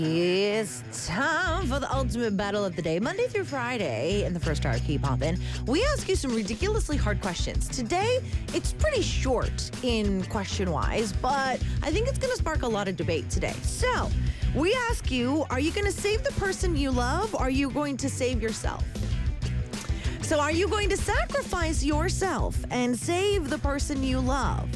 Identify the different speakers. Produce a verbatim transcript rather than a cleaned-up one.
Speaker 1: It's time for the ultimate battle of the day. Monday through Friday in the first hour, keep poppin'. We ask you some ridiculously hard questions. Today, it's pretty short in question-wise, but I think it's going to spark a lot of debate today. So, we ask you, are you going to save the person you love, or are you going to save yourself? So, are you going to sacrifice yourself and save the person you love?